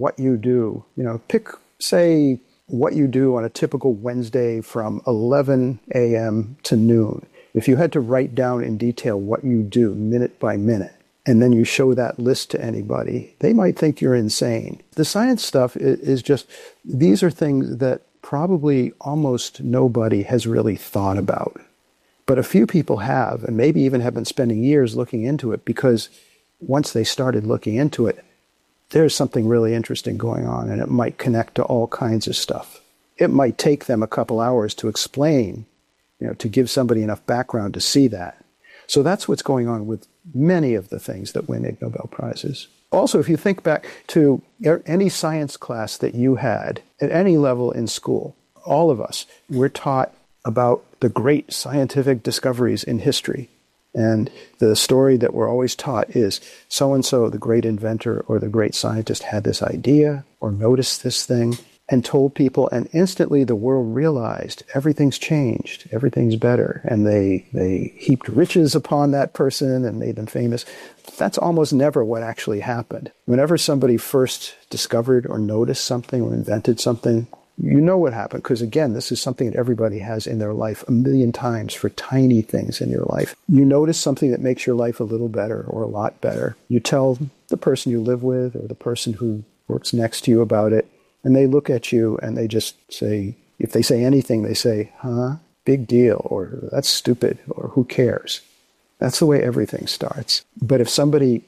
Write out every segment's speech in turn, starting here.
what you do. Pick, say, what you do on a typical Wednesday from 11 a.m. to noon. If you had to write down in detail what you do minute by minute, and then you show that list to anybody, they might think you're insane. The science stuff is just, these are things that probably almost nobody has really thought about. But a few people have, and maybe even have been spending years looking into it, because once they started looking into it, there's something really interesting going on, and it might connect to all kinds of stuff. It might take them a couple hours to explain, to give somebody enough background to see that. So that's what's going on with many of the things that win Ig Nobel Prizes. Also, if you think back to any science class that you had at any level in school, all of us were taught about the great scientific discoveries in history. And the story that we're always taught is so-and-so, the great inventor or the great scientist, had this idea or noticed this thing and told people, and instantly the world realized everything's changed, everything's better, and they heaped riches upon that person and made them famous. That's almost never what actually happened. Whenever somebody first discovered or noticed something or invented something, you know what happened, because again, this is something that everybody has in their life a million times for tiny things in your life. You notice something that makes your life a little better or a lot better. You tell the person you live with or the person who works next to you about it, and they look at you and they just say, if they say anything, they say, huh, big deal, or that's stupid, or who cares? That's the way everything starts. But if somebody,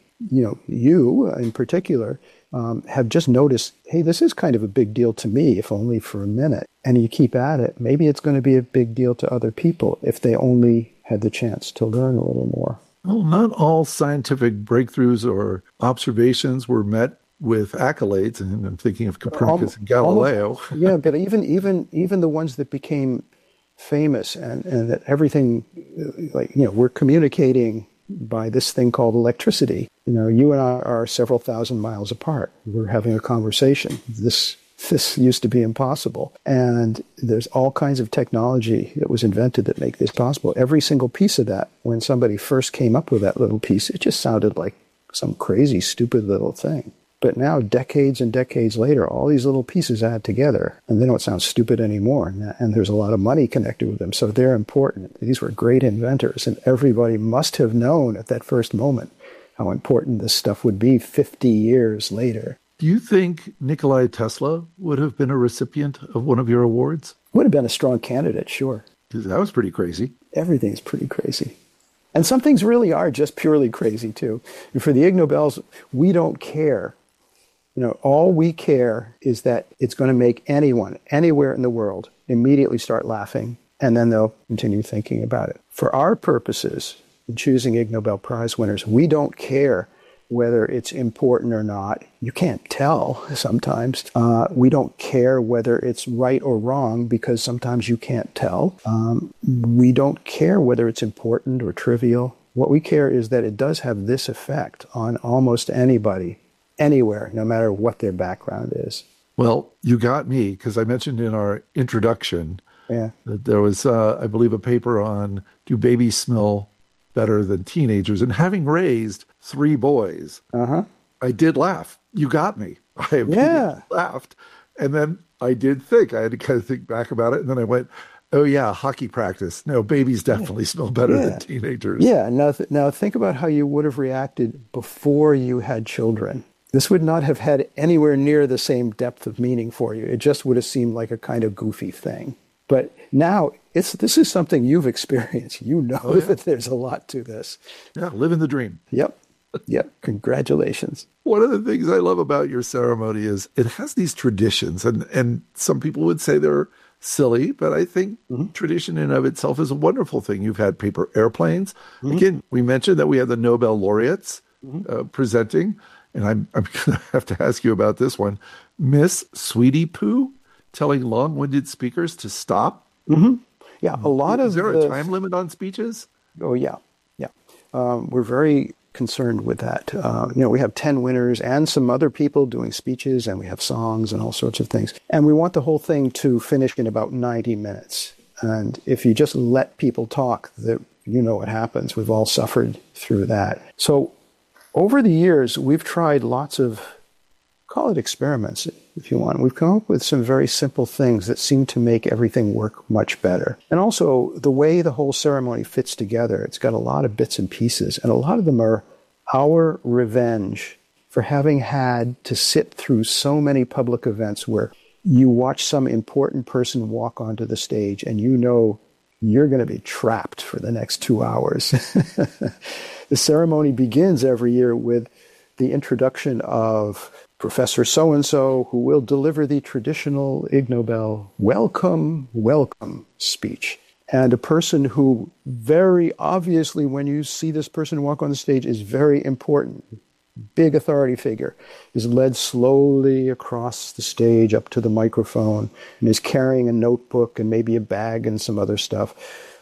you in particular, have just noticed, hey, this is kind of a big deal to me, if only for a minute, and you keep at it, maybe it's going to be a big deal to other people if they only had the chance to learn a little more. Well, not all scientific breakthroughs or observations were met with accolades, and I'm thinking of Copernicus and Galileo. Yeah, but even the ones that became famous and that everything, we're communicating by this thing called electricity. You and I are several thousand miles apart. We're having a conversation. This used to be impossible. And there's all kinds of technology that was invented that make this possible. Every single piece of that, when somebody first came up with that little piece, it just sounded like some crazy, stupid little thing. But now, decades and decades later, all these little pieces add together, and they don't sound stupid anymore. And there's a lot of money connected with them, so they're important. These were great inventors, and everybody must have known at that first moment how important this stuff would be 50 years later. Do you think Nikola Tesla would have been a recipient of one of your awards? Would have been a strong candidate, sure. Because that was pretty crazy. Everything's pretty crazy. And some things really are just purely crazy, too. And for the Ig Nobels, we don't care. All we care is that it's going to make anyone, anywhere in the world, immediately start laughing, and then they'll continue thinking about it. For our purposes, in choosing Ig Nobel Prize winners, we don't care whether it's important or not. You can't tell sometimes. We don't care whether it's right or wrong, because sometimes you can't tell. We don't care whether it's important or trivial. What we care is that it does have this effect on almost anybody, anywhere, no matter what their background is. Well, you got me, because I mentioned in our introduction that there was, I believe, a paper on, do babies smell better than teenagers? And having raised 3 boys, I did laugh. You got me. I laughed. And then I did think, I had to kind of think back about it. And then I went, oh yeah, hockey practice. No, babies definitely smell better than teenagers. Yeah, now think about how you would have reacted before you had children. This would not have had anywhere near the same depth of meaning for you. It just would have seemed like a kind of goofy thing. But now, this is something you've experienced. That there's a lot to this. Yeah, living the dream. Yep. Congratulations. One of the things I love about your ceremony is it has these traditions, and some people would say they're silly, but I think tradition in and of itself is a wonderful thing. You've had paper airplanes. Again, we mentioned that we had the Nobel laureates presenting. And I'm going to have to ask you about this one. Miss Sweetie Poo telling long-winded speakers to stop? Yeah, a lot of... Is there a time limit on speeches? Oh, yeah. We're very concerned with that. We have 10 winners and some other people doing speeches, and we have songs and all sorts of things. And we want the whole thing to finish in about 90 minutes. And if you just let people talk, what happens. We've all suffered through that. So over the years, we've tried lots of call it experiments if you want. We've come up with some very simple things that seem to make everything work much better. And also, the way the whole ceremony fits together, it's got a lot of bits and pieces, and a lot of them are our revenge for having had to sit through so many public events where you watch some important person walk onto the stage and you know you're going to be trapped for the next 2 hours. The ceremony begins every year with the introduction of Professor so-and-so, who will deliver the traditional Ig Nobel welcome, welcome speech. And a person who very obviously, when you see this person walk on the stage, is very important, big authority figure, is led slowly across the stage up to the microphone and is carrying a notebook and maybe a bag and some other stuff.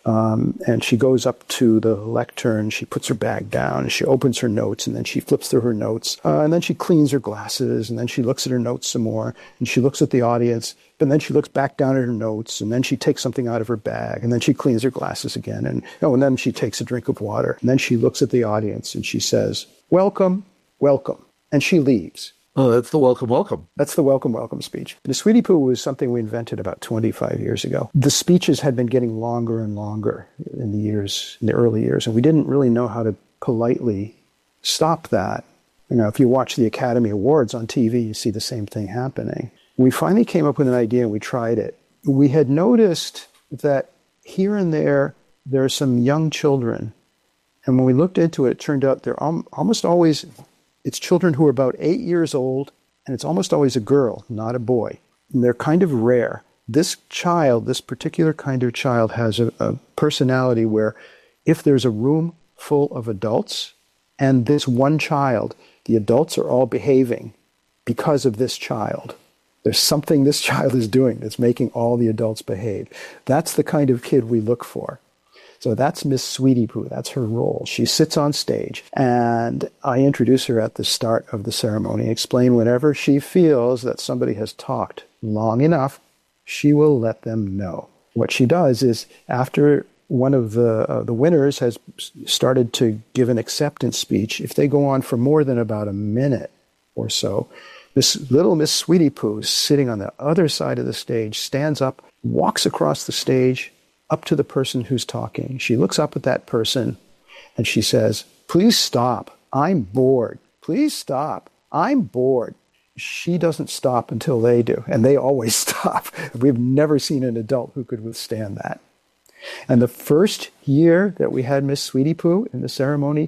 And she goes up to the lectern, she puts her bag down, she opens her notes, and then she flips through her notes, and then she cleans her glasses, and then she looks at her notes some more, and she looks at the audience, and then she looks back down at her notes, and then she takes something out of her bag, and then she cleans her glasses again, and then she takes a drink of water, and then she looks at the audience, and she says, welcome, welcome, and she leaves. Oh, that's the welcome, welcome. That's the welcome, welcome speech. The Sweetie Poo was something we invented about 25 years ago. The speeches had been getting longer and longer in the early years, and we didn't really know how to politely stop that. If you watch the Academy Awards on TV, you see the same thing happening. We finally came up with an idea and we tried it. We had noticed that here and there are some young children, and when we looked into it, it turned out they're almost always... It's children who are about 8 years old, and it's almost always a girl, not a boy. And they're kind of rare. This particular kind of child, has a personality where if there's a room full of adults and this one child, the adults are all behaving because of this child. There's something this child is doing that's making all the adults behave. That's the kind of kid we look for. So that's Miss Sweetie Poo. That's her role. She sits on stage, and I introduce her at the start of the ceremony, explain whenever she feels that somebody has talked long enough, she will let them know. What she does is, after one of the winners has started to give an acceptance speech, if they go on for more than about a minute or so, little Miss Sweetie Poo, sitting on the other side of the stage, stands up, walks across the stage, up to the person who's talking. She looks up at that person and she says, please stop. I'm bored. Please stop. I'm bored. She doesn't stop until they do, and they always stop. We've never seen an adult who could withstand that. And the first year that we had Miss Sweetie Poo in the ceremony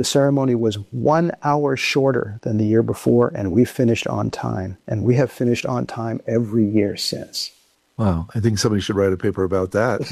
was 1 hour shorter than the year before, and we finished on time. And we have finished on time every year since. Wow, I think somebody should write a paper about that.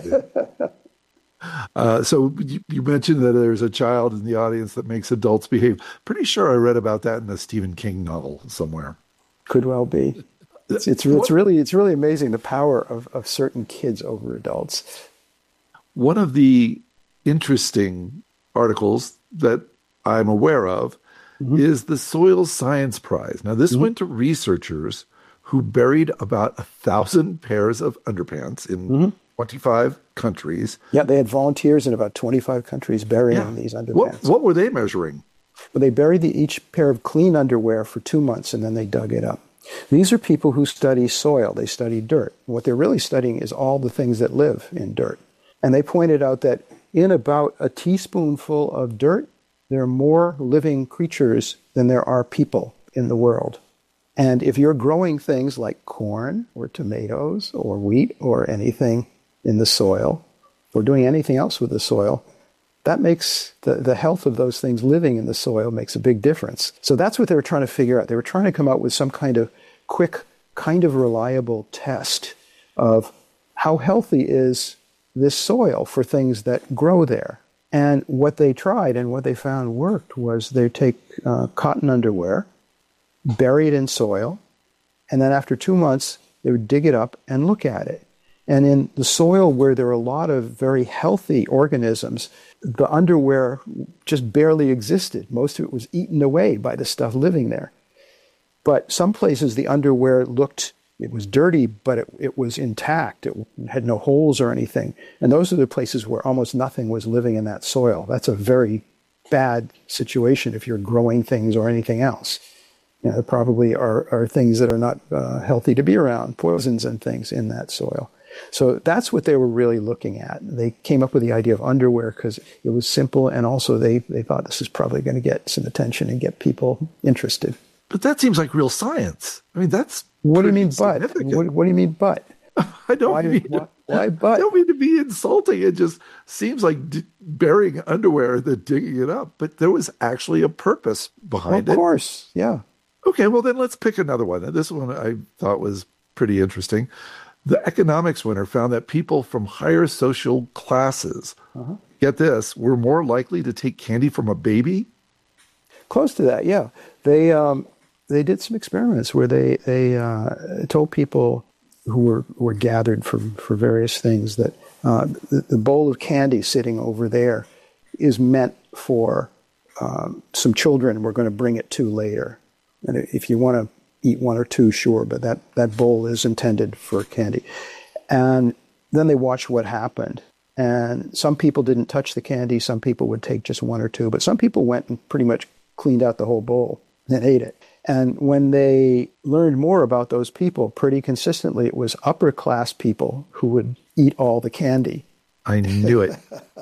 So you mentioned that there's a child in the audience that makes adults behave. Pretty sure I read about that in a Stephen King novel somewhere. Could well be. It's really amazing the power of certain kids over adults. One of the interesting articles that I'm aware of is the Soil Science Prize. Now, this went to researchers who buried about 1,000 pairs of underpants in 25 countries. Yeah, they had volunteers in about 25 countries burying these underpants. What were they measuring? Well, they buried each pair of clean underwear for 2 months, and then they dug it up. These are people who study soil. They study dirt. What they're really studying is all the things that live in dirt. And they pointed out that in about a teaspoonful of dirt, there are more living creatures than there are people in the world. And if you're growing things like corn or tomatoes or wheat or anything in the soil, or doing anything else with the soil, that makes the health of those things living in the soil makes a big difference. So that's what they were trying to figure out. They were trying to come out with some kind of quick, kind of reliable test of how healthy is this soil for things that grow there. And what they tried and what they found worked was they take cotton underwear, bury it in soil, and then after 2 months, they would dig it up and look at it. And in the soil where there are a lot of very healthy organisms, the underwear just barely existed. Most of it was eaten away by the stuff living there. But some places the underwear it was dirty, but it was intact. It had no holes or anything. And those are the places where almost nothing was living in that soil. That's a very bad situation if you're growing things or anything else. There probably are things that are not healthy to be around, poisons and things in that soil. So that's what they were really looking at. They came up with the idea of underwear because it was simple, and also they thought this is probably going to get some attention and get people interested. But that seems like real science. I mean, that's what do you mean, but? What do you mean, but? I don't why but? I don't mean to be insulting. It just seems like burying underwear than digging it up. But there was actually a purpose behind it. Of course, yeah. Okay, well then let's pick another one. This one I thought was pretty interesting. The economics winner found that people from higher social classes, get this, were more likely to take candy from a baby. Close to that, yeah. They did some experiments where they told people who were gathered for various things that the bowl of candy sitting over there is meant for some children we're going to bring it to later. And if you want to eat one or two, sure, but that bowl is intended for candy. And then they watched what happened. And some people didn't touch the candy. Some people would take just one or two. But some people went and pretty much cleaned out the whole bowl and ate it. And when they learned more about those people, pretty consistently, it was upper class people who would eat all the candy. I knew it.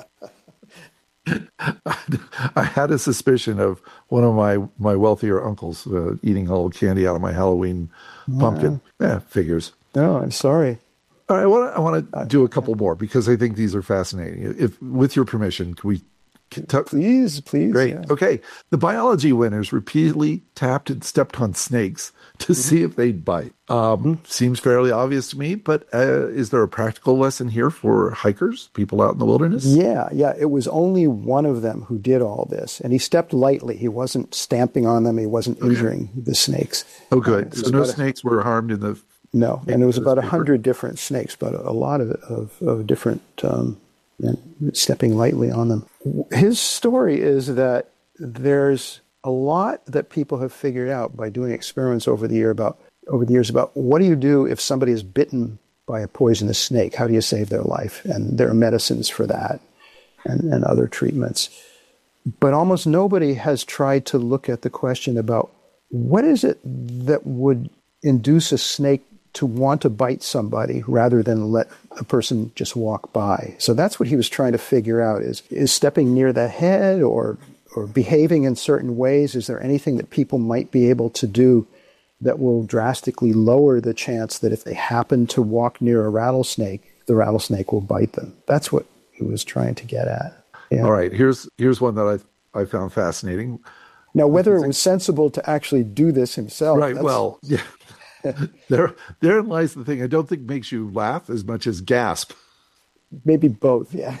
I had a suspicion of one of my wealthier uncles eating a little candy out of my Halloween pumpkin. Yeah, figures. No, I'm sorry. All right, I want to do a couple more because I think these are fascinating. If, with your permission, can we... Please. Great. Yeah. Okay. The biology winners repeatedly tapped and stepped on snakes to see if they'd bite. Seems fairly obvious to me, but is there a practical lesson here for hikers, people out in the wilderness? Yeah. It was only one of them who did all this, and he stepped lightly. He wasn't stamping on them. He wasn't injuring the snakes. Oh, good. So no snakes were harmed in the... No, and it was about 100 different snakes, but a lot of different... and stepping lightly on them. His story is that there's a lot that people have figured out by doing experiments over the years about what do you do if somebody is bitten by a poisonous snake? How do you save their life? And there are medicines for that and other treatments. But almost nobody has tried to look at the question about what is it that would induce a snake to want to bite somebody rather than let a person just walk by. So that's what he was trying to figure out is stepping near the head or behaving in certain ways. Is there anything that people might be able to do that will drastically lower the chance that if they happen to walk near a rattlesnake, the rattlesnake will bite them? That's what he was trying to get at. Yeah. All right, here's one that I found fascinating. Now, whether it was sensible to actually do this himself. Right, well, yeah. Therein lies the thing I don't think makes you laugh as much as gasp. Maybe both, yeah.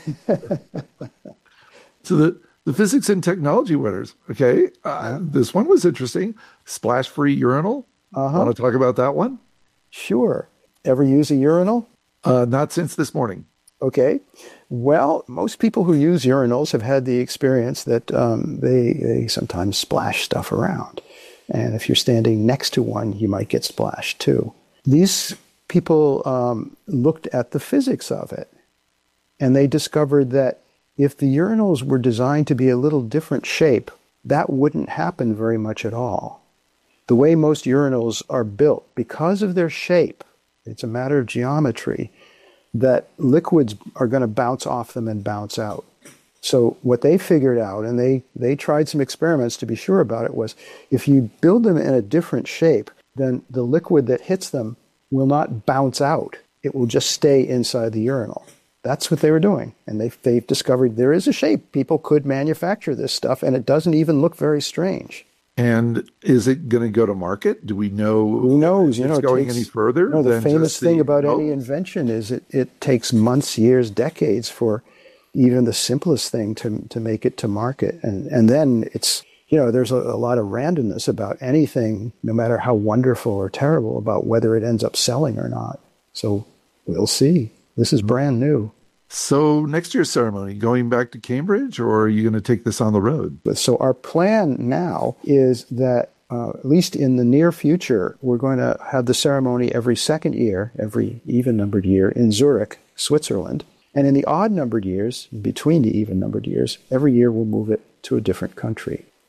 So the physics and technology winners, okay? This one was interesting. Splash-free urinal. Want to talk about that one? Sure. Ever use a urinal? Not since this morning. Okay. Well, most people who use urinals have had the experience that they sometimes splash stuff around. And if you're standing next to one, you might get splashed too. These people looked at the physics of it, and they discovered that if the urinals were designed to be a little different shape, that wouldn't happen very much at all. The way most urinals are built, because of their shape, it's a matter of geometry, that liquids are going to bounce off them and bounce out. So what they figured out, and they tried some experiments to be sure about it, was if you build them in a different shape, then the liquid that hits them will not bounce out. It will just stay inside the urinal. That's what they were doing. And they've discovered there is a shape. People could manufacture this stuff, and it doesn't even look very strange. And is it going to go to market? Do we know? Who knows? It's going any further? No, the famous thing about any invention is it takes months, years, decades for even the simplest thing to make it to market. And then it's, there's a lot of randomness about anything, no matter how wonderful or terrible, about whether it ends up selling or not. So we'll see. This is brand new. So next year's ceremony, going back to Cambridge, or are you going to take this on the road? So our plan now is that, at least in the near future, we're going to have the ceremony every second year, every even-numbered year, in Zurich, Switzerland. And in the odd-numbered years, between the even-numbered years, every year we'll move it to a different country.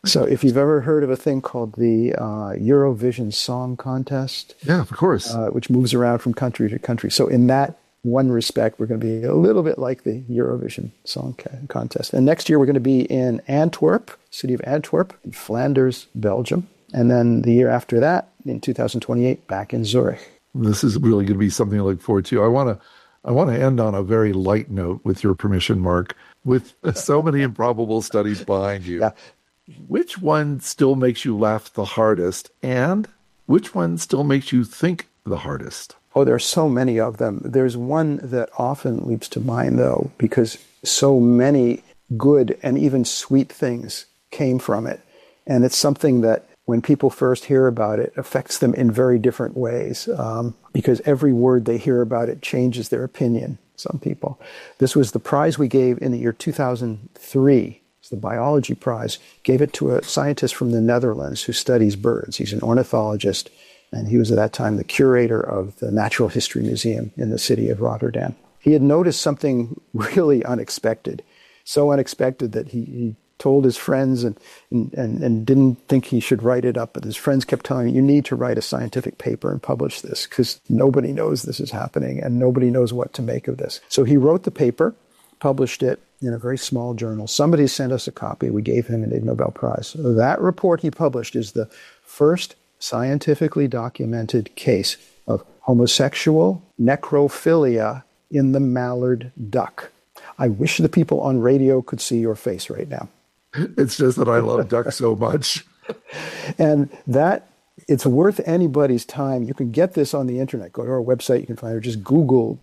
So if you've ever heard of a thing called the Eurovision Song Contest. Yeah, of course. Which moves around from country to country. So in that one respect, we're going to be a little bit like the Eurovision Song Contest. And next year, we're going to be in Antwerp, city of Antwerp, in Flanders, Belgium. And then the year after that, in 2028, back in Zurich. This is really going to be something to look forward to. I want to end on a very light note, with your permission, Mark, with so many improbable studies behind you. Yeah. Which one still makes you laugh the hardest, and which one still makes you think the hardest? Oh, there are so many of them. There's one that often leaps to mind, though, because so many good and even sweet things came from it. And it's something that when people first hear about it, affects them in very different ways, because every word they hear about it changes their opinion, some people. This was the prize we gave in the year 2003. It's the biology prize. Gave it to a scientist from the Netherlands who studies birds. He's an ornithologist, and he was at that time the curator of the Natural History Museum in the city of Rotterdam. He had noticed something really unexpected, so unexpected that he told his friends and didn't think he should write it up, but his friends kept telling him, you need to write a scientific paper and publish this, because nobody knows this is happening and nobody knows what to make of this. So he wrote the paper, published it in a very small journal. Somebody sent us a copy. We gave him an Ig Nobel Prize. So that report he published is the first scientifically documented case of homosexual necrophilia in the mallard duck. I wish the people on radio could see your face right now. It's just that I love ducks so much. And that, it's worth anybody's time. You can get this on the internet. Go to our website. You can find it. Just Google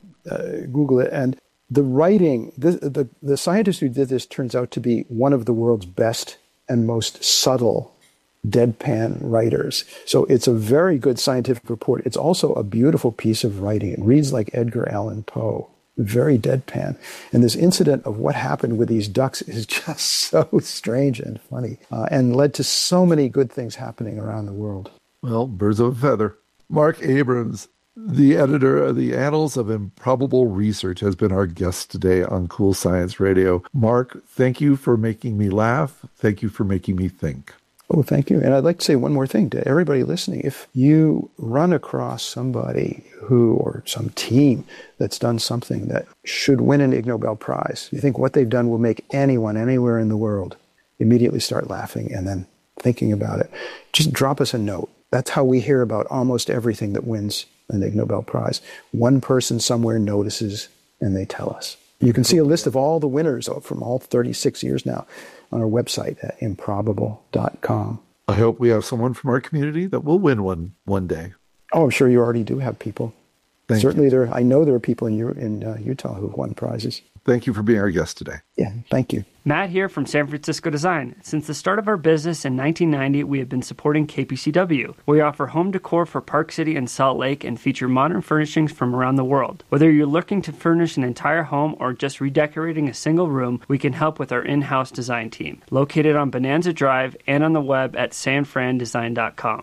it. And the writing, the scientist who did this turns out to be one of the world's best and most subtle deadpan writers. So it's a very good scientific report. It's also a beautiful piece of writing. It reads like Edgar Allan Poe, very deadpan. And this incident of what happened with these ducks is just so strange and funny, and led to so many good things happening around the world. Well, birds of a feather. Mark Abrams, the editor of the Annals of Improbable Research, has been our guest today on Cool Science Radio. Mark, thank you for making me laugh. Thank you for making me think. Oh, thank you. And I'd like to say one more thing to everybody listening. If you run across somebody or some team that's done something that should win an Ig Nobel Prize, you think what they've done will make anyone anywhere in the world immediately start laughing and then thinking about it, just drop us a note. That's how we hear about almost everything that wins an Ig Nobel Prize. One person somewhere notices and they tell us. You can see a list of all the winners from all 36 years now on our website at improbable.com. I hope we have someone from our community that will win one day. Oh, I'm sure you already do have people. Certainly, I know there are people in Utah who've won prizes. Thank you for being our guest today. Yeah, thank you. Matt here from San Francisco Design. Since the start of our business in 1990, we have been supporting KPCW. We offer home decor for Park City and Salt Lake and feature modern furnishings from around the world. Whether you're looking to furnish an entire home or just redecorating a single room, we can help with our in-house design team. Located on Bonanza Drive and on the web at sanfrandesign.com.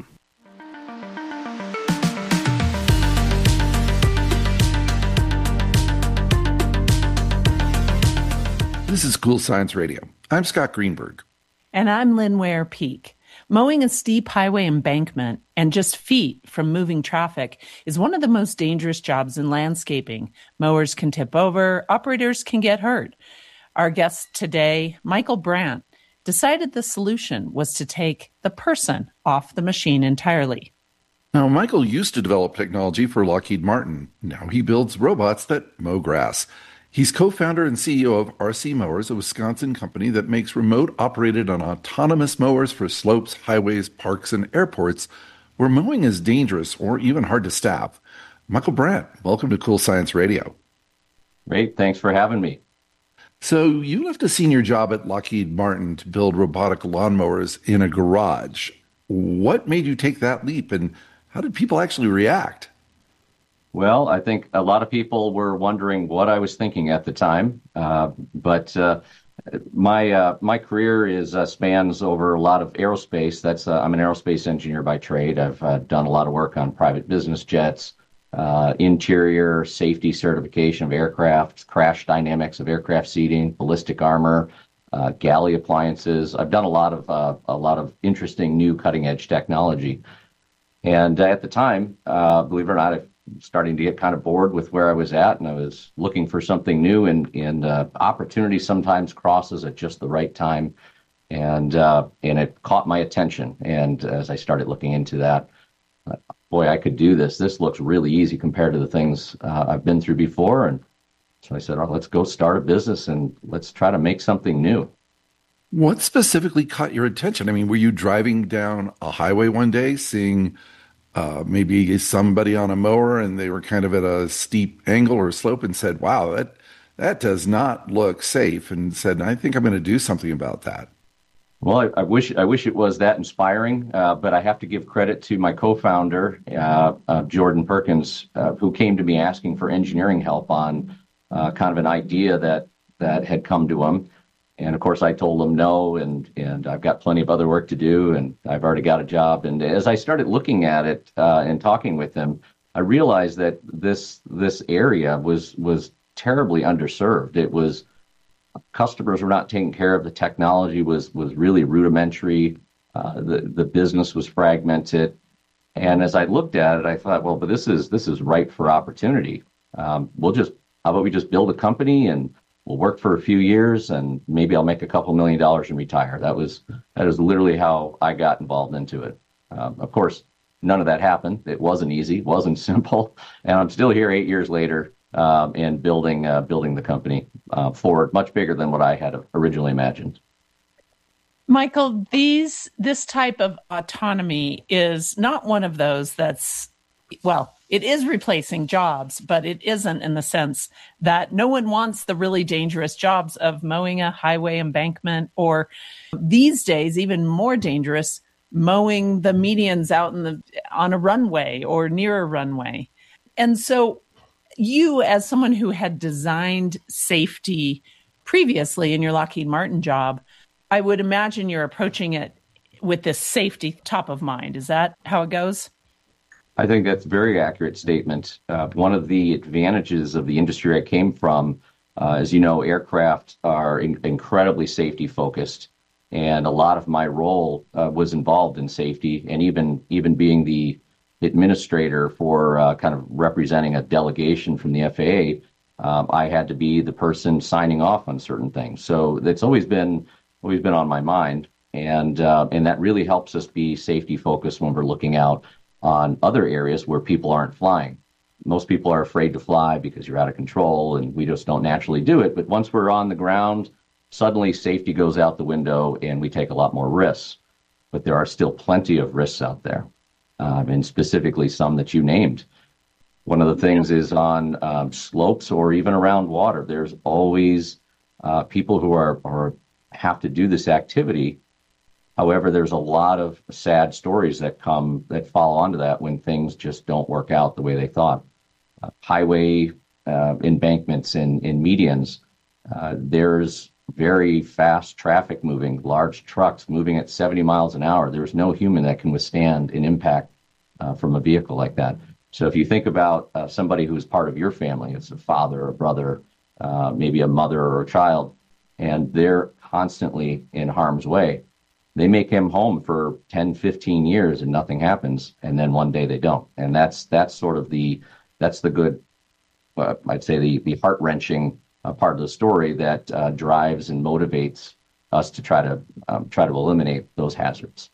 This is Cool Science Radio. I'm Scott Greenberg. And I'm Lynn Ware Peak. Mowing a steep highway embankment and just feet from moving traffic is one of the most dangerous jobs in landscaping. Mowers can tip over, operators can get hurt. Our guest today, Michael Brandt, decided the solution was to take the person off the machine entirely. Now, Michael used to develop technology for Lockheed Martin. Now he builds robots that mow grass. He's co-founder and CEO of RC Mowers, a Wisconsin company that makes remote-operated and autonomous mowers for slopes, highways, parks, and airports where mowing is dangerous or even hard to staff. Michael Brandt, welcome to Cool Science Radio. Great. Thanks for having me. So you left a senior job at Lockheed Martin to build robotic lawnmowers in a garage. What made you take that leap, and how did people actually react? Well, I think a lot of people were wondering what I was thinking at the time, but my career spans over a lot of aerospace. I'm an aerospace engineer by trade. I've done a lot of work on private business jets, interior safety certification of aircraft, crash dynamics of aircraft seating, ballistic armor, galley appliances. I've done a lot of interesting new cutting edge technology. And at the time, believe it or not, I was starting to get kind of bored with where I was at, and I was looking for something new. And opportunity sometimes crosses at just the right time, and it caught my attention. And as I started looking into that, boy, I could do this. This looks really easy compared to the things I've been through before. And so I said, oh, let's go start a business and let's try to make something new. What specifically caught your attention? I mean, were you driving down a highway one day, seeing maybe somebody on a mower and they were kind of at a steep angle or slope and said, wow, that does not look safe, and said, I think I'm going to do something about that? Well, I wish it was that inspiring, but I have to give credit to my co-founder, Jordan Perkins, who came to me asking for engineering help on kind of an idea that had come to him. And of course, I told him no, and I've got plenty of other work to do, and I've already got a job. And as I started looking at it and talking with him, I realized that this area was terribly underserved. It was customers were not taken care of. The technology was really rudimentary. The business was fragmented. And as I looked at it, I thought, well, but this is ripe for opportunity. How about we just build a company and we'll work for a few years and maybe I'll make a couple $1 million and retire. That is literally how I got involved into it. Of course, none of that happened. It wasn't easy. It wasn't simple. And I'm still here 8 years later and building the company forward, much bigger than what I had originally imagined. Michael, this type of autonomy is not one of those that's, well, it is replacing jobs, but it isn't in the sense that no one wants the really dangerous jobs of mowing a highway embankment, or these days, even more dangerous, mowing the medians out on a runway or near a runway. And so you, as someone who had designed safety previously in your Lockheed Martin job, I would imagine you're approaching it with this safety top of mind. Is that how it goes? I think that's a very accurate statement. One of the advantages of the industry I came from, as you know, aircraft are incredibly safety focused. And a lot of my role was involved in safety, and even being the administrator for kind of representing a delegation from the FAA, I had to be the person signing off on certain things. So that's always been on my mind, and that really helps us be safety focused when we're looking out on other areas where people aren't flying. Most people are afraid to fly because you're out of control, and we just don't naturally do it. But once we're on the ground, suddenly safety goes out the window and we take a lot more risks. But there are still plenty of risks out there, and specifically some that you named. One of the things is on slopes or even around water. There's always people who have to do this activity. However, there's a lot of sad stories that follow onto that when things just don't work out the way they thought. Highway embankments and medians, there's very fast traffic moving, large trucks moving at 70 miles an hour. There's no human that can withstand an impact from a vehicle like that. So if you think about somebody who's part of your family, it's a father or a brother, maybe a mother or a child, and they're constantly in harm's way, they make him home for 10, 15 years and nothing happens. And then one day they don't. And that's sort of the good, I'd say the heart-wrenching part of the story that drives and motivates us to try to eliminate those hazards.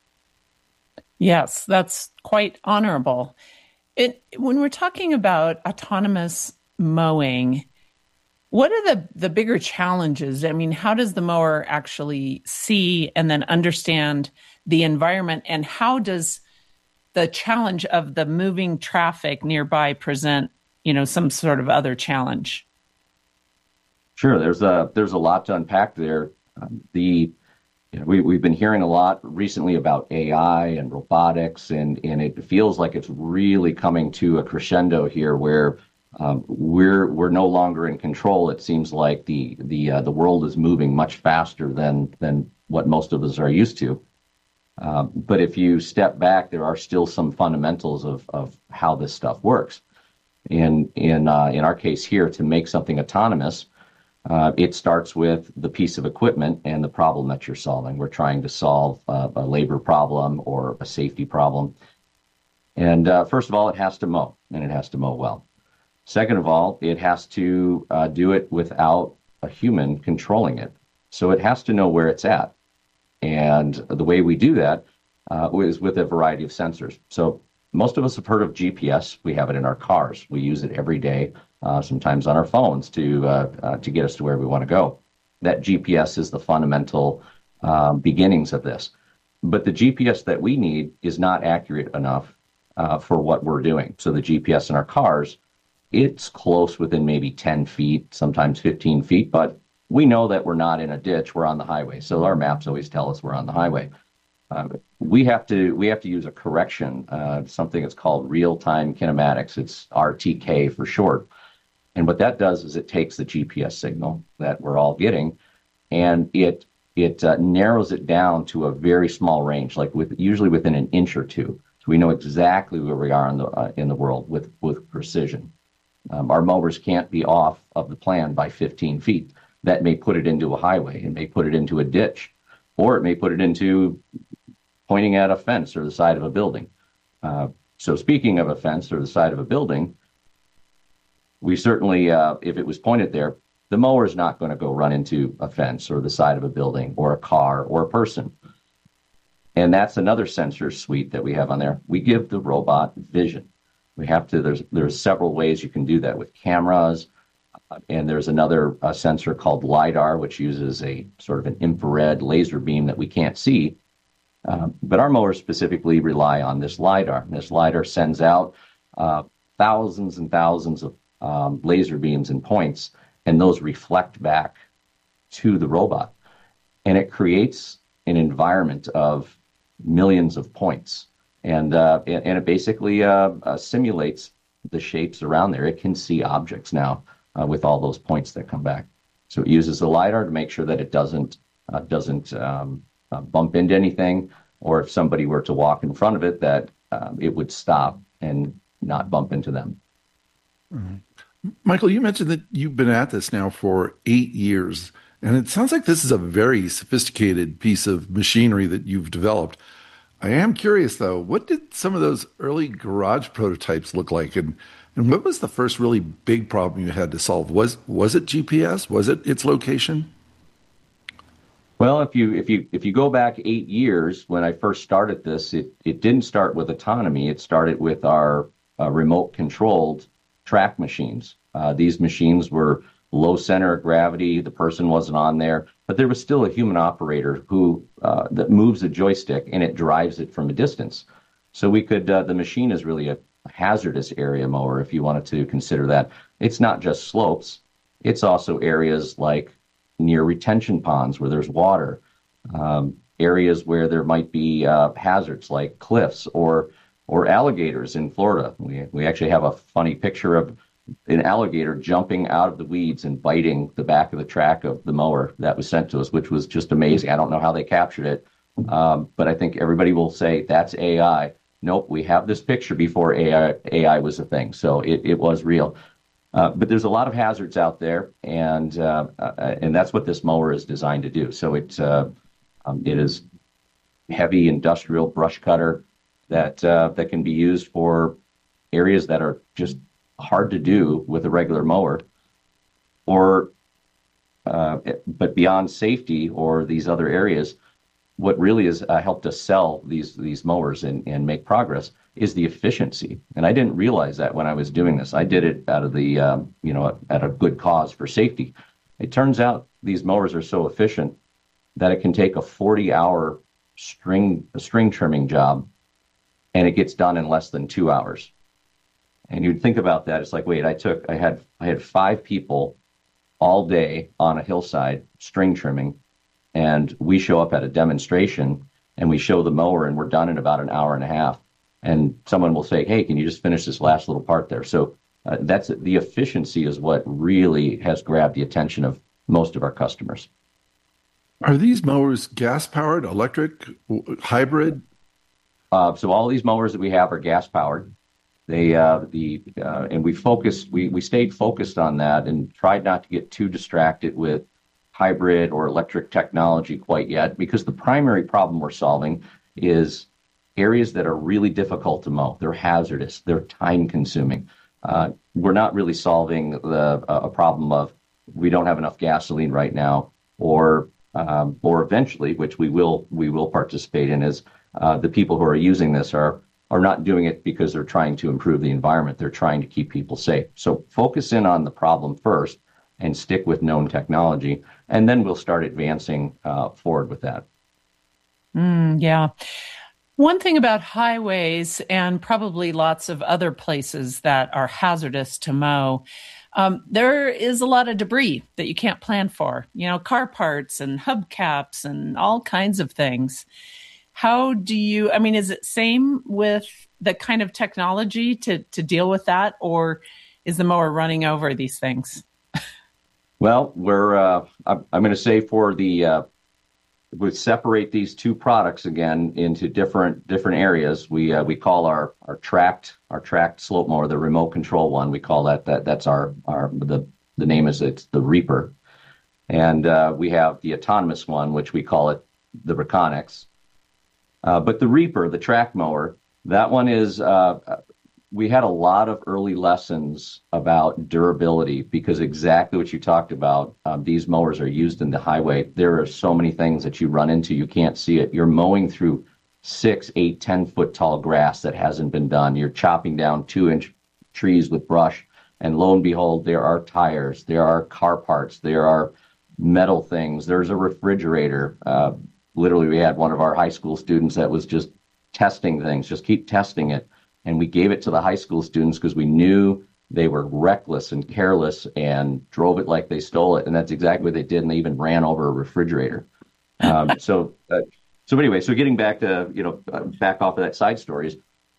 Yes, that's quite honorable. When we're talking about autonomous mowing, what are the bigger challenges? I mean, how does the mower actually see and then understand the environment? And how does the challenge of the moving traffic nearby present, some sort of other challenge? Sure. There's a lot to unpack there. We've been hearing a lot recently about AI and robotics, and it feels like it's really coming to a crescendo here where we're no longer in control. It seems like the world is moving much faster than what most of us are used to. But if you step back, there are still some fundamentals of how this stuff works. In our case here, to make something autonomous, It starts with the piece of equipment and the problem that you're solving. We're trying to solve a labor problem or a safety problem. And first of all, it has to mow, and it has to mow well. Second of all, it has to do it without a human controlling it. So it has to know where it's at. And the way we do that is with a variety of sensors. So most of us have heard of GPS. We have it in our cars. We use it every day, sometimes on our phones to get us to where we want to go. That GPS is the fundamental beginnings of this. But the GPS that we need is not accurate enough for what we're doing. So the GPS in our cars, it's close within maybe 10 feet, sometimes 15 feet, but we know that we're not in a ditch, we're on the highway. So our maps always tell us we're on the highway. We have to use a correction, something that's called real-time kinematics. It's RTK for short. And what that does is it takes the GPS signal that we're all getting, and it narrows it down to a very small range, like usually within an inch or two. So we know exactly where we are in the world with precision. Our mowers can't be off of the plan by 15 feet. That may put it into a highway. It may put it into a ditch, or it may put it into pointing at a fence or the side of a building. So speaking of a fence or the side of a building, we certainly, if it was pointed there, the mower is not going to go run into a fence or the side of a building or a car or a person. And that's another sensor suite that we have on there. We give the robot vision. We have to, there's several ways you can do that with cameras. And there's another sensor called LiDAR, which uses a sort of an infrared laser beam that we can't see. But our mowers specifically rely on this LiDAR. This LiDAR sends out thousands and thousands of laser beams and points, and those reflect back to the robot. And it creates an environment of millions of points. And it basically simulates the shapes around there. It can see objects now with all those points that come back. So it uses the LiDAR to make sure that it doesn't bump into anything, or if somebody were to walk in front of it, that it would stop and not bump into them. Mm-hmm. Michael, you mentioned that you've been at this now for 8 years, and it sounds like this is a very sophisticated piece of machinery that you've developed. I am curious, though, what did some of those early garage prototypes look like, and what was the first really big problem you had to solve? Was it GPS? Was it its location? Well, if you go back 8 years, when I first started this, it didn't start with autonomy. It started with our remote controlled track machines. These machines were low center of gravity. The person wasn't on there, but there was still a human operator who that moves a joystick and it drives it from a distance. So we could, the machine is really a hazardous area mower, if you wanted to consider that. It's not just slopes. It's also areas like near retention ponds where there's water, areas where there might be hazards like cliffs or alligators in Florida. We actually have a funny picture of an alligator jumping out of the weeds and biting the back of the track of the mower that was sent to us, which was just amazing. I don't know how they captured it, but I think everybody will say that's AI. Nope, we have this picture before AI was a thing, so it was real. But there's a lot of hazards out there, and that's what this mower is designed to do. So it is heavy industrial brush cutter that can be used for areas that are just hard to do with a regular mower, but beyond safety or these other areas, what really has helped us sell these mowers and make progress is the efficiency. And I didn't realize that when I was doing this. I did it out of the at a good cause for safety. It turns out these mowers are so efficient that it can take a 40-hour string trimming job, and it gets done in less than 2 hours. And you'd think about that. It's like, wait, I had 5 people all day on a hillside string trimming, and we show up at a demonstration and we show the mower and we're done in about an hour and a half. And someone will say, hey, can you just finish this last little part there? So that's the efficiency is what really has grabbed the attention of most of our customers. Are these mowers gas powered, electric, hybrid? So all these mowers that we have are gas powered. And we stayed focused on that and tried not to get too distracted with hybrid or electric technology quite yet, because the primary problem we're solving is areas that are really difficult to mow. They're hazardous. They're time consuming. We're not really solving a problem of we don't have enough gasoline right now, or eventually, which we will participate in, is the people who are using this are not doing it because they're trying to improve the environment. They're trying to keep people safe. So focus in on the problem first and stick with known technology, and then we'll start advancing forward with that. Yeah. One thing about highways and probably lots of other places that are hazardous to mow, there is a lot of debris that you can't plan for, car parts and hubcaps and all kinds of things. How do you, is it same with the kind of technology to deal with that, or is the mower running over these things? Well, I'm going to say we separate these two products again into different areas. We call our tracked slope mower, the remote control one. We call that's the name is it's the Reaper, and we have the autonomous one, which we call it the Reconyx. But the Reaper, the track mower, that one is. We had a lot of early lessons about durability, because exactly what you talked about, these mowers are used in the highway. There are so many things that you run into, you can't see it. You're mowing through 6, 8, 10-foot tall grass that hasn't been done. You're chopping down 2-inch trees with brush, and lo and behold, there are tires, there are car parts, there are metal things, there's a refrigerator. Literally, we had one of our high school students that was just testing things, just keep testing it. And we gave it to the high school students because we knew they were reckless and careless and drove it like they stole it. And that's exactly what they did. And they even ran over a refrigerator. So anyway, getting back to, back off of that side stories,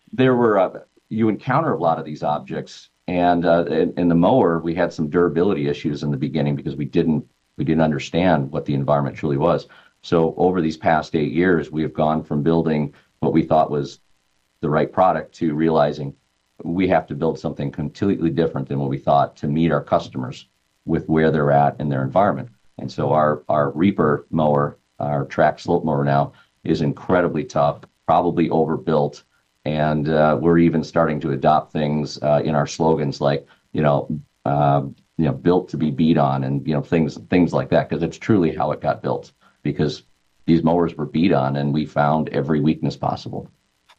you encounter a lot of these objects. And in the mower, we had some durability issues in the beginning because we didn't understand what the environment truly was. So over these past 8 years, we have gone from building what we thought was the right product to realizing we have to build something completely different than what we thought to meet our customers with where they're at in their environment. And so our Reaper mower, our track slope mower now, is incredibly tough, probably overbuilt, and we're even starting to adopt things in our slogans like built to be beat on, and things like that, because it's truly how it got built, because these mowers were beat on and we found every weakness possible.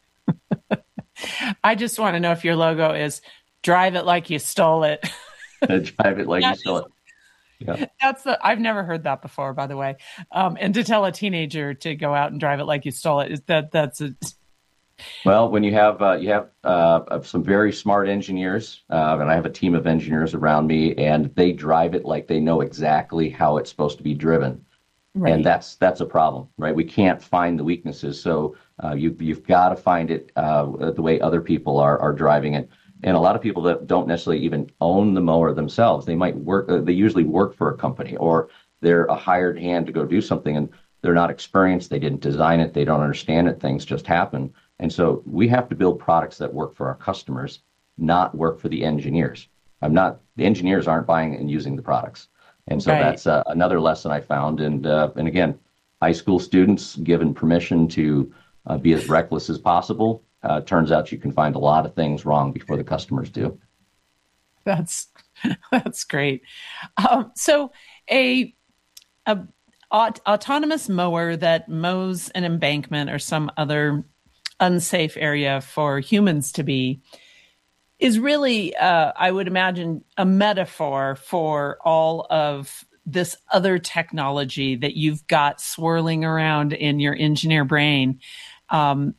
I just want to know if your logo is drive it like you stole it. Drive it like you stole it. Yeah. I've never heard that before, by the way. And to tell a teenager to go out and drive it like you stole it, Well, when you have some very smart engineers, and I have a team of engineers around me, and they drive it like they know exactly how it's supposed to be driven. Right. And that's a problem, right? We can't find the weaknesses. So you've got to find it the way other people are driving it. And a lot of people that don't necessarily even own the mower themselves, they might work. They usually work for a company, or they're a hired hand to go do something, and they're not experienced. They didn't design it. They don't understand it. Things just happen. And so we have to build products that work for our customers, not work for the engineers. The engineers aren't buying and using the products. And so That's another lesson I found. And again, high school students given permission to be as reckless as possible. Turns out you can find a lot of things wrong before the customers do. That's great. So a autonomous mower that mows an embankment or some other unsafe area for humans to be is really, I would imagine, a metaphor for all of this other technology that you've got swirling around in your engineer brain. And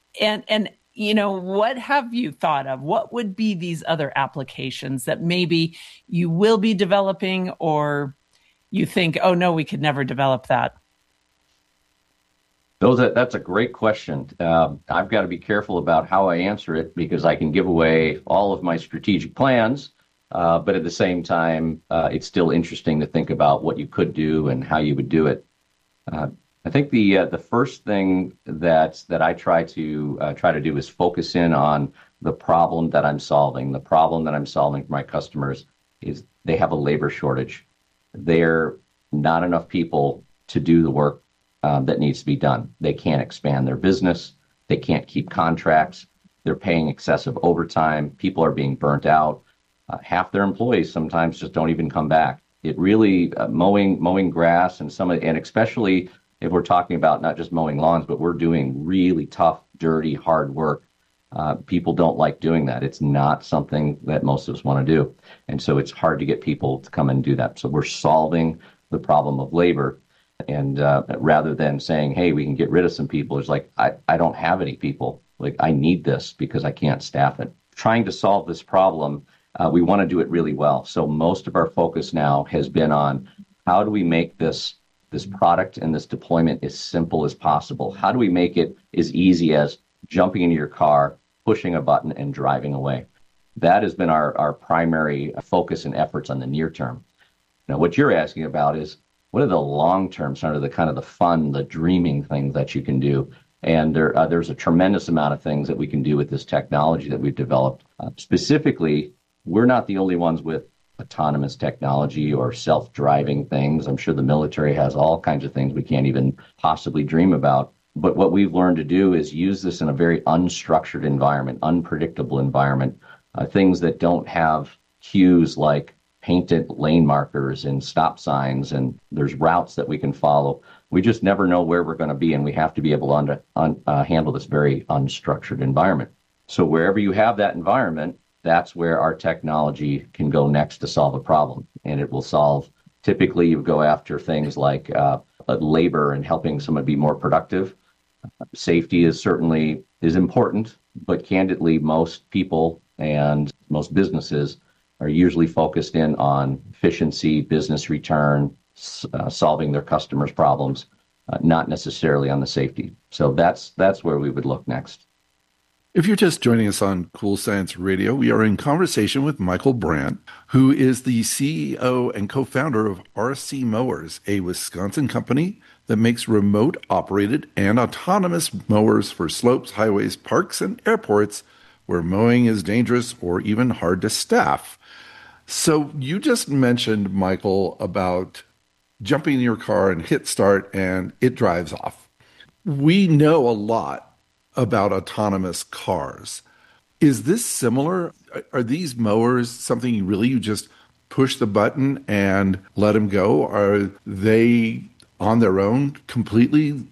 what have you thought of? What would be these other applications that maybe you will be developing, or you think, oh no, we could never develop that? That's a great question. I've got to be careful about how I answer it, because I can give away all of my strategic plans, but at the same time, it's still interesting to think about what you could do and how you would do it. I think the first thing that I try to do is focus in on the problem that I'm solving. The problem that I'm solving for my customers is they have a labor shortage. They're not enough people to do the work that needs to be done. They can't expand their business. They can't keep contracts. They're paying excessive overtime. People are being burnt out. Half their employees sometimes just don't even come back. It really mowing grass and especially if we're talking about not just mowing lawns, but we're doing really tough, dirty, hard work. People don't like doing that. It's not something that most of us want to do. And so it's hard to get people to come and do that. So we're solving the problem of labor. And rather than saying, hey, we can get rid of some people, it's like, I don't have any people. Like, I need this because I can't staff it. Trying to solve this problem, we want to do it really well. So most of our focus now has been on how do we make this product and this deployment as simple as possible? How do we make it as easy as jumping into your car, pushing a button, and driving away? That has been our primary focus and efforts on the near term. Now, what you're asking about is, what are the long-term, sort of the kind of the fun, the dreaming things that you can do? And there's a tremendous amount of things that we can do with this technology that we've developed. Specifically, we're not the only ones with autonomous technology or self-driving things. I'm sure the military has all kinds of things we can't even possibly dream about. But what we've learned to do is use this in a very unstructured environment, unpredictable environment, things that don't have cues like painted lane markers and stop signs, and there's routes that we can follow. We just never know where we're going to be, and we have to be able to handle this very unstructured environment. So wherever you have that environment, that's where our technology can go next to solve a problem. And it will solve, typically you go after things like labor and helping someone be more productive. Safety is important, but candidly, most people and most businesses are usually focused in on efficiency, business return, solving their customers' problems, not necessarily on the safety. So that's where we would look next. If you're just joining us on Cool Science Radio, we are in conversation with Michael Brandt, who is the CEO and co-founder of RC Mowers, a Wisconsin company that makes remote-operated and autonomous mowers for slopes, highways, parks, and airports where mowing is dangerous or even hard to staff. So you just mentioned, Michael, about jumping in your car and hit start and it drives off. We know a lot about autonomous cars. Is this similar? Are these mowers something you just push the button and let them go? Are they on their own completely?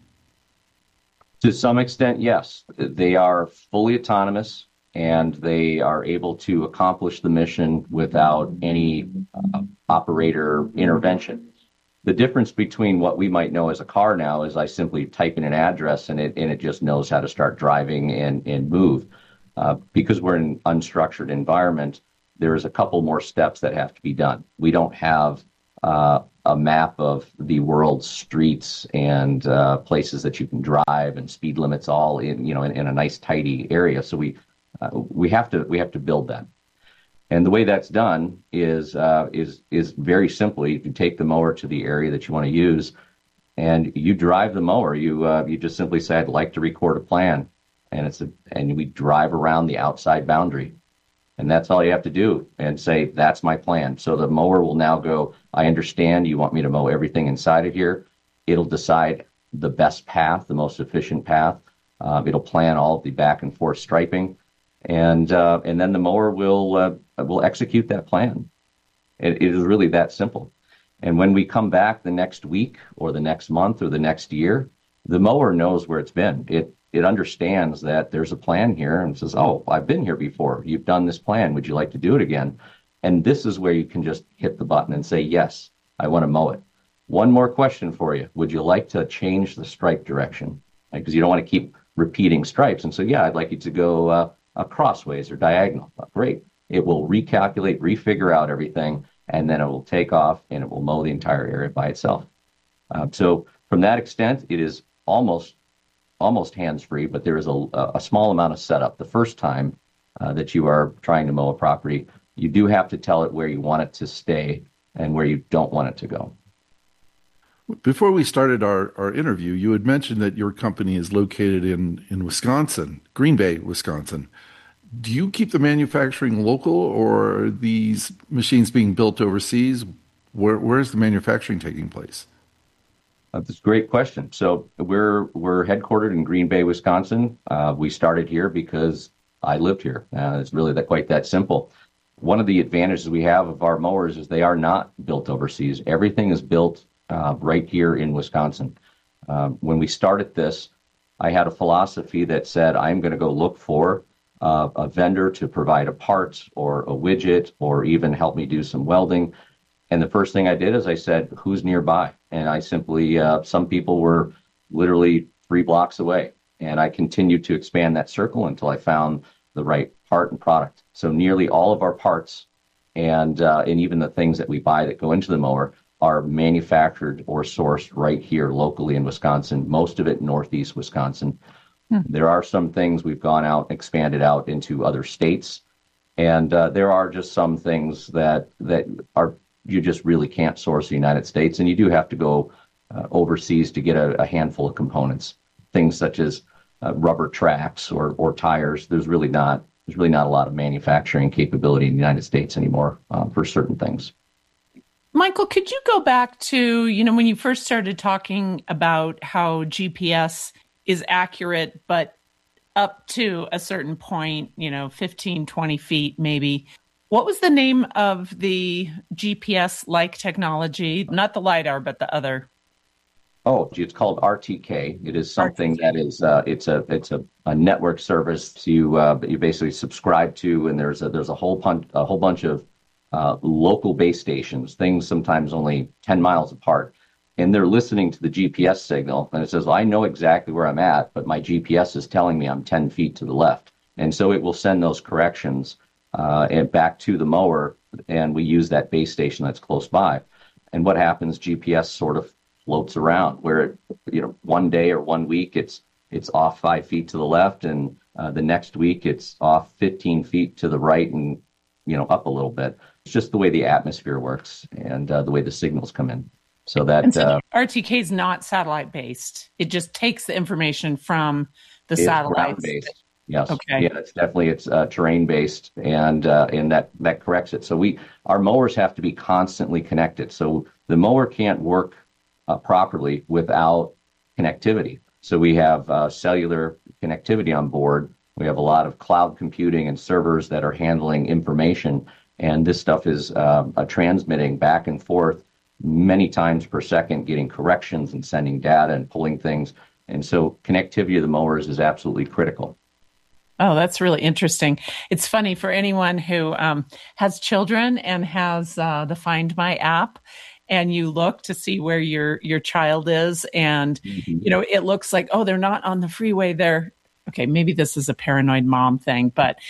To some extent, yes. They are fully autonomous, and they are able to accomplish the mission without any operator intervention. The difference between what we might know as a car now is I simply type in an address and it just knows how to start driving and move. Because we're in an unstructured environment, there's a couple more steps that have to be done. We don't have a map of the world's streets and places that you can drive and speed limits all in a nice tidy area. So we have to build that. And the way that's done is very simply, if you take the mower to the area that you want to use and you drive the mower, you just simply say, I'd like to record a plan. And we drive around the outside boundary. And that's all you have to do and say, that's my plan. So the mower will now go, I understand you want me to mow everything inside of here. It'll decide the best path, the most efficient path. It'll plan all of the back and forth striping. And then the mower will execute that plan. It is really that simple. And when we come back the next week or the next month or the next year, the mower knows where it's been. It understands that there's a plan here and says, oh, I've been here before. You've done this plan. Would you like to do it again? And this is where you can just hit the button and say, yes, I want to mow it. One more question for you. Would you like to change the stripe direction? Because you don't want to keep repeating stripes. And so, yeah, I'd like you to go crossways or diagonal. Great. It will recalculate, refigure out everything, and then it will take off and it will mow the entire area by itself. So from that extent, it is almost hands-free, but there is a small amount of setup. The first time that you are trying to mow a property, you do have to tell it where you want it to stay and where you don't want it to go. Before we started our interview, you had mentioned that your company is located in Wisconsin, Green Bay, Wisconsin. Do you keep the manufacturing local, or are these machines being built overseas? Where is the manufacturing taking place? That's a great question. So we're headquartered in Green Bay, Wisconsin. We started here because I lived here. It's really quite that simple. One of the advantages we have of our mowers is they are not built overseas. Everything is built right here in Wisconsin. When we started this, I had a philosophy that said I'm going to go look for a vendor to provide a part or a widget or even help me do some welding. And the first thing I did is I said, who's nearby? And I simply, some people were literally 3 blocks away. And I continued to expand that circle until I found the right part and product. So nearly all of our parts and even the things that we buy that go into the mower are manufactured or sourced right here locally in Wisconsin, most of it Northeast Wisconsin. There are some things we've gone out, expanded out into other states. And there are just some things that are you just really can't source the United States. And you do have to go overseas to get a handful of components, things such as rubber tracks or tires. There's really not a lot of manufacturing capability in the United States anymore for certain things. Michael, could you go back to, when you first started talking about how GPS is accurate, but up to a certain point, 15, 20 feet maybe. What was the name of the GPS-like technology? Not the LiDAR, but the other. Oh, it's called RTK. It is something that is it's a network service you basically subscribe to, and there's a whole bunch of local base stations, things sometimes only 10 miles apart. And they're listening to the GPS signal, and it says, well, I know exactly where I'm at, but my GPS is telling me I'm 10 feet to the left. And so it will send those corrections and back to the mower, and we use that base station that's close by. And what happens, GPS sort of floats around where, one day or 1 week it's off 5 feet to the left, and the next week it's off 15 feet to the right and, up a little bit. It's just the way the atmosphere works and the way the signals come in. So that RTK is not satellite based. It just takes the information from the satellites. Yes. Okay. Yeah, it's terrain based, and that corrects it. So our mowers have to be constantly connected. So the mower can't work properly without connectivity. So we have cellular connectivity on board. We have a lot of cloud computing and servers that are handling information, and this stuff is transmitting back and forth many times per second, getting corrections and sending data and pulling things. And so connectivity of the mowers is absolutely critical. Oh, that's really interesting. It's funny for anyone who has children and has the Find My app, and you look to see where your child is, and it looks like, oh, they're not on the freeway. Okay, maybe this is a paranoid mom thing, but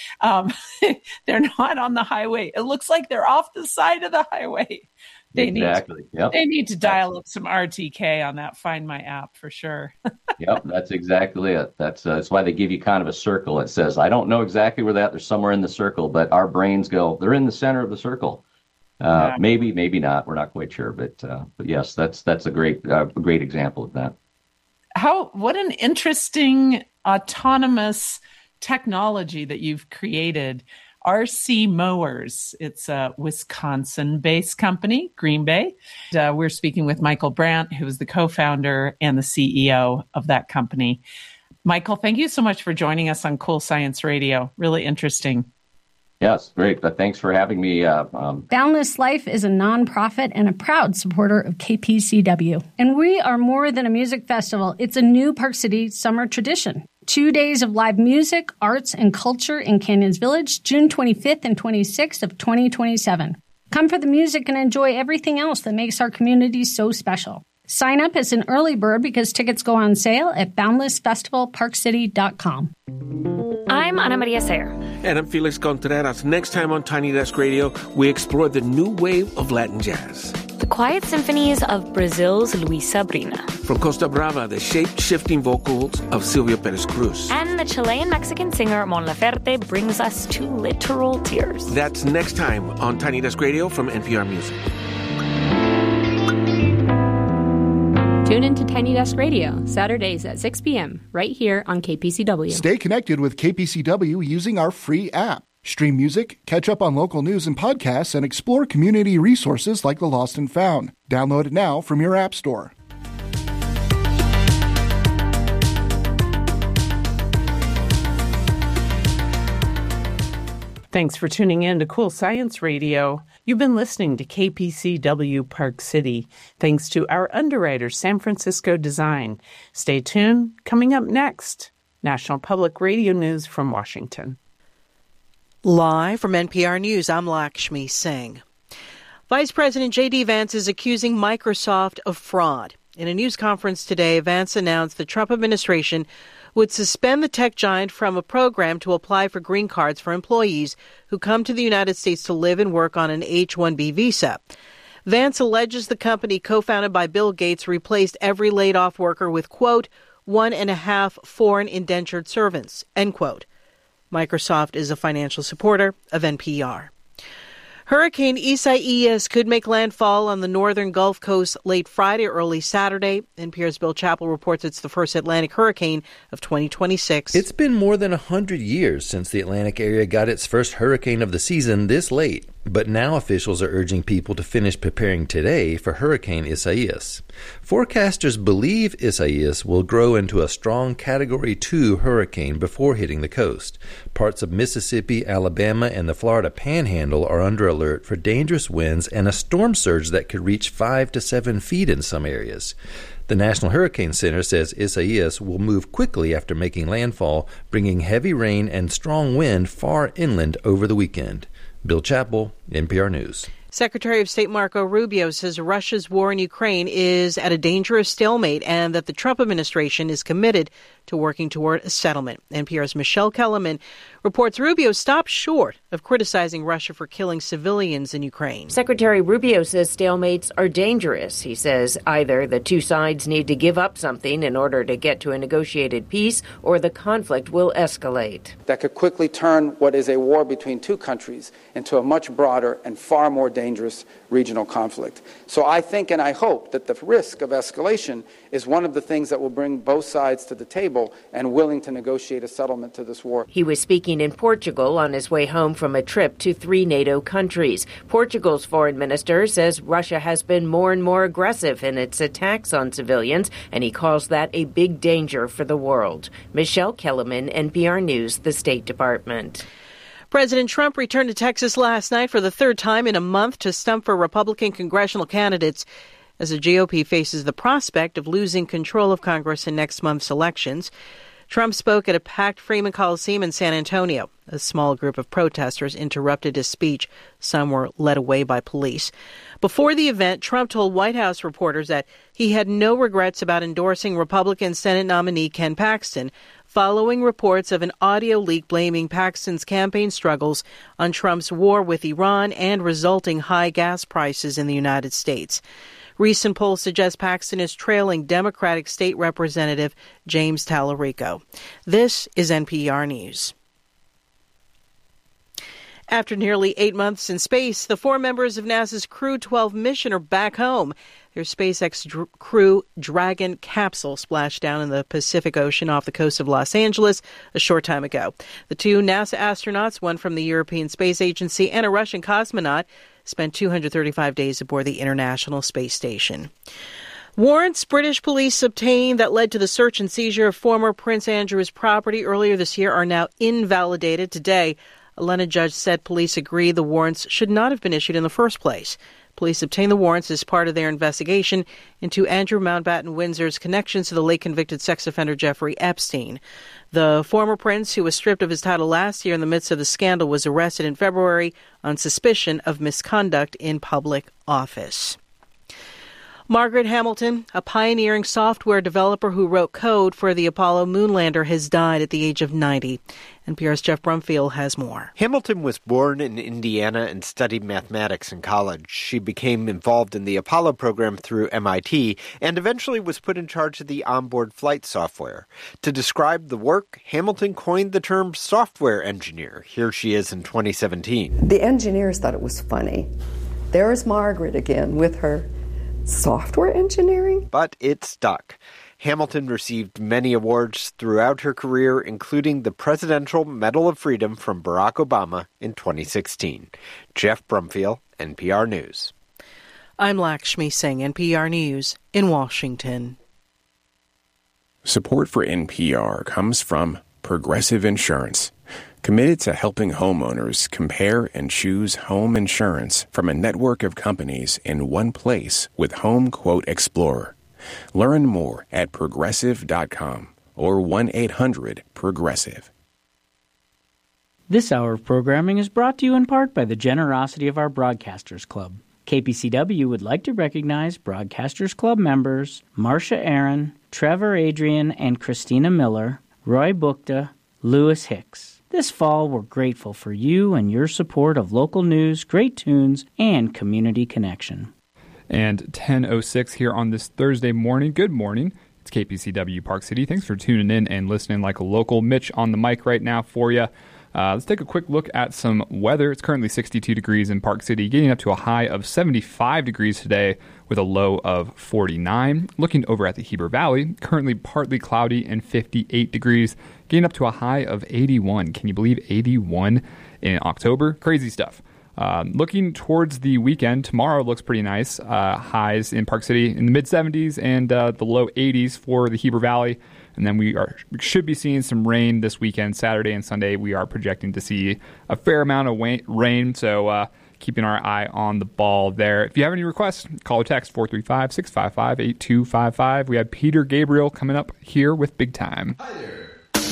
they're not on the highway. It looks like they're off the side of the highway. They need to dial up some RTK on that Find My app for sure. Yep, that's exactly it. That's why they give you kind of a circle. It says, I don't know exactly where they're somewhere in the circle, but our brains go, they're in the center of the circle. Maybe not. We're not quite sure, but yes, that's a great example of that. What an interesting autonomous technology that you've created. RC Mowers. It's a Wisconsin-based company, Green Bay. We're speaking with Michael Brandt, who is the co-founder and the CEO of that company. Michael, thank you so much for joining us on Cool Science Radio. Really interesting. Yes, great. Thanks for having me. Boundless Life is a nonprofit and a proud supporter of KPCW. And we are more than a music festival. It's a new Park City summer tradition. 2 days of live music, arts, and culture in Canyons Village, June 25th and 26th of 2027. Come for the music and enjoy everything else that makes our community so special. Sign up as an early bird because tickets go on sale at boundlessfestivalparkcity.com. I'm Ana Maria Sayer. And I'm Felix Contreras. Next time on Tiny Desk Radio, we explore the new wave of Latin jazz. The quiet symphonies of Brazil's Luis Sabrina. From Costa Brava, the shape-shifting vocals of Silvia Perez Cruz. And the Chilean-Mexican singer Mon Laferte brings us to literal tears. That's next time on Tiny Desk Radio from NPR Music. Tune in to Tiny Desk Radio, Saturdays at 6 p.m., right here on KPCW. Stay connected with KPCW using our free app. Stream music, catch up on local news and podcasts, and explore community resources like the Lost and Found. Download it now from your app store. Thanks for tuning in to Cool Science Radio. You've been listening to KPCW Park City, thanks to our underwriter, San Francisco Design. Stay tuned. Coming up next, National Public Radio News from Washington. Live from NPR News, I'm Lakshmi Singh. Vice President J.D. Vance is accusing Microsoft of fraud. In a news conference today, Vance announced the Trump administration would suspend the tech giant from a program to apply for green cards for employees who come to the United States to live and work on an H-1B visa. Vance alleges the company co-founded by Bill Gates replaced every laid-off worker with, quote, 1.5 foreign indentured servants, end quote. Microsoft is a financial supporter of NPR. Hurricane Isaias could make landfall on the northern Gulf Coast late Friday, early Saturday. NPR's Bill Chappell reports it's the first Atlantic hurricane of 2026. It's been more than 100 years since the Atlantic area got its first hurricane of the season this late. But now officials are urging people to finish preparing today for Hurricane Isaias. Forecasters believe Isaias will grow into a strong Category 2 hurricane before hitting the coast. Parts of Mississippi, Alabama, and the Florida Panhandle are under alert for dangerous winds and a storm surge that could reach 5 to 7 feet in some areas. The National Hurricane Center says Isaias will move quickly after making landfall, bringing heavy rain and strong wind far inland over the weekend. Bill Chappell, NPR News. Secretary of State Marco Rubio says Russia's war in Ukraine is at a dangerous stalemate and that the Trump administration is committed to working toward a settlement. NPR's Michelle Kellerman reports Rubio stopped short of criticizing Russia for killing civilians in Ukraine. Secretary Rubio says stalemates are dangerous. He says either the two sides need to give up something in order to get to a negotiated peace, or the conflict will escalate. That could quickly turn what is a war between two countries into a much broader and far more dangerous regional conflict. So I think and I hope that the risk of escalation is one of the things that will bring both sides to the table and willing to negotiate a settlement to this war. He was speaking in Portugal on his way home from a trip to 3 NATO countries. Portugal's foreign minister says Russia has been more and more aggressive in its attacks on civilians, and he calls that a big danger for the world. Michelle Kellerman, NPR News, the State Department. President Trump returned to Texas last night for the third time in a month to stump for Republican congressional candidates as the GOP faces the prospect of losing control of Congress in next month's elections. Trump spoke at a packed Freeman Coliseum in San Antonio. A small group of protesters interrupted his speech. Some were led away by police. Before the event, Trump told White House reporters that he had no regrets about endorsing Republican Senate nominee Ken Paxton, following reports of an audio leak blaming Paxton's campaign struggles on Trump's war with Iran and resulting high gas prices in the United States. Recent polls suggest Paxton is trailing Democratic State Representative James Tallarico. This is NPR News. After nearly 8 months in space, the 4 members of NASA's Crew 12 mission are back home. Their SpaceX Crew Dragon capsule splashed down in the Pacific Ocean off the coast of Los Angeles a short time ago. The 2 NASA astronauts, one from the European Space Agency and a Russian cosmonaut, spent 235 days aboard the International Space Station. Warrants British police obtained that led to the search and seizure of former Prince Andrew's property earlier this year are now invalidated today. A London judge said police agree the warrants should not have been issued in the first place. Police obtained the warrants as part of their investigation into Andrew Mountbatten Windsor's connections to the late-convicted sex offender Jeffrey Epstein. The former prince, who was stripped of his title last year in the midst of the scandal, was arrested in February on suspicion of misconduct in public office. Margaret Hamilton, a pioneering software developer who wrote code for the Apollo moonlander, has died at the age of 90. NPR's Jeff Brumfield has more. Hamilton was born in Indiana and studied mathematics in college. She became involved in the Apollo program through MIT and eventually was put in charge of the onboard flight software. To describe the work, Hamilton coined the term software engineer. Here she is in 2017. The engineers thought it was funny. There's Margaret again with her software engineering? But it stuck. Hamilton received many awards throughout her career, including the Presidential Medal of Freedom from Barack Obama in 2016. Jeff Brumfield, NPR News. I'm Lakshmi Singh, NPR News in Washington. Support for NPR comes from Progressive Insurance, committed to helping homeowners compare and choose home insurance from a network of companies in one place with Home Quote Explorer. Learn more at Progressive.com or 1-800-PROGRESSIVE. This hour of programming is brought to you in part by the generosity of our Broadcasters Club. KPCW would like to recognize Broadcasters Club members Marcia Aaron, Trevor Adrian and Christina Miller, Roy Bukta, Lewis Hicks. This fall, we're grateful for you and your support of local news, great tunes, and community connection. And 10:06 here on this Thursday morning. Good morning. It's KPCW Park City. Thanks for tuning in and listening like a local. Mitch on the mic right now for you. Let's take a quick look at some weather. It's currently 62 degrees in Park City, getting up to a high of 75 degrees today with a low of 49. Looking over at the Heber Valley, currently partly cloudy and 58 degrees, getting up to a high of 81. Can you believe 81 in October? Crazy stuff. Looking towards the weekend, tomorrow looks pretty nice. Highs in Park City in the mid-70s and the low 80s for the Heber Valley. And then we should be seeing some rain this weekend, Saturday and Sunday. We are projecting to see a fair amount of rain, so keeping our eye on the ball there. If you have any requests, call or text 435-655-8255. We have Peter Gabriel coming up here with Big Time. Hi there.